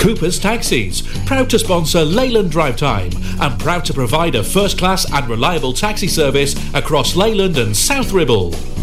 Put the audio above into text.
Cooper's Taxis, proud to sponsor Leyland Drive Time and proud to provide a first-class and reliable taxi service across Leyland and South Ribble.